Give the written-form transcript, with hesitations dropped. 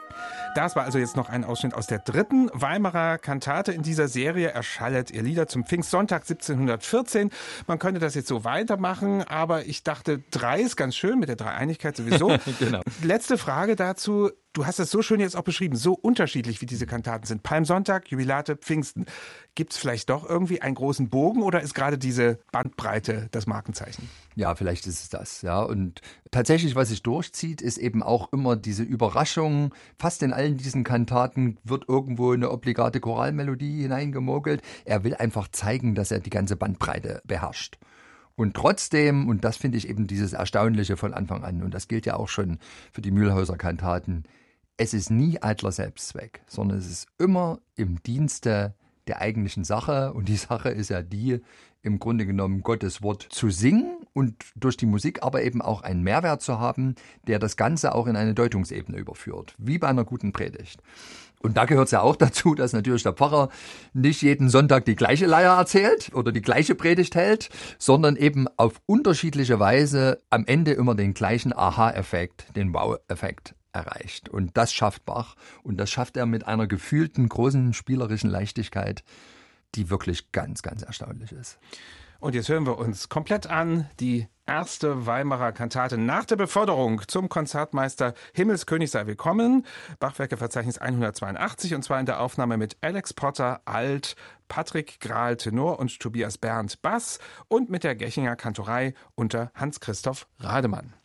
Das war also jetzt noch ein Ausschnitt aus der 3. Weimarer Kantate in dieser Serie. Erschallet ihr Lieder zum Pfingstsonntag 1714. Man könnte das jetzt so weitermachen, aber ich dachte, 3 ist ganz schön, mit der Dreieinigkeit sowieso. Genau. Letzte Frage dazu. Du hast es so schön jetzt auch beschrieben, so unterschiedlich wie diese Kantaten sind. Palmsonntag, Jubilate, Pfingsten. Gibt es vielleicht doch irgendwie einen großen Bogen oder ist gerade diese Bandbreite das Markenzeichen? Ja, vielleicht ist es das, ja. Und tatsächlich, was sich durchzieht, ist eben auch immer diese Überraschung. Fast in allen diesen Kantaten wird irgendwo eine obligate Choralmelodie hineingemogelt. Er will einfach zeigen, dass er die ganze Bandbreite beherrscht. Und trotzdem, und das finde ich eben dieses Erstaunliche von Anfang an, und das gilt ja auch schon für die Mühlhäuser Kantaten, es ist nie eitler Selbstzweck, sondern es ist immer im Dienste der eigentlichen Sache. Und die Sache ist ja die, im Grunde genommen Gottes Wort zu singen und durch die Musik aber eben auch einen Mehrwert zu haben, der das Ganze auch in eine Deutungsebene überführt, wie bei einer guten Predigt. Und da gehört es ja auch dazu, dass natürlich der Pfarrer nicht jeden Sonntag die gleiche Leier erzählt oder die gleiche Predigt hält, sondern eben auf unterschiedliche Weise am Ende immer den gleichen Aha-Effekt, den Wow-Effekt erreicht. Und das schafft Bach. Und das schafft er mit einer gefühlten, großen spielerischen Leichtigkeit, die wirklich ganz, ganz erstaunlich ist. Und jetzt hören wir uns komplett an die 1. Weimarer Kantate nach der Beförderung zum Konzertmeister Himmelskönig sei willkommen. Bachwerkeverzeichnis 182 und zwar in der Aufnahme mit Alex Potter Alt, Patrick Grahl Tenor und Tobias Berndt Bass und mit der Gechinger Kantorei unter Hans-Christoph Rademann.